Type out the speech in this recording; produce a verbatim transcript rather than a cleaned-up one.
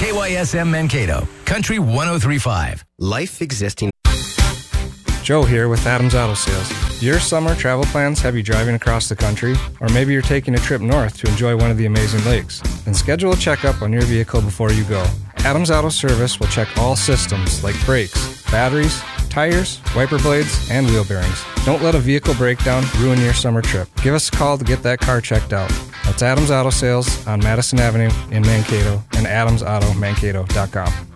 K Y S M Mankato, Country one oh three point five. Life existing. Joe here with Adams Auto Sales. Do your summer travel plans have you driving across the country? Or maybe you're taking a trip north to enjoy one of the amazing lakes? Then schedule a checkup on your vehicle before you go. Adams Auto Service will check all systems like brakes, batteries, tires, wiper blades, and wheel bearings. Don't let a vehicle breakdown ruin your summer trip. Give us a call to get that car checked out. That's Adams Auto Sales on Madison Avenue in Mankato and adams auto mankato dot com.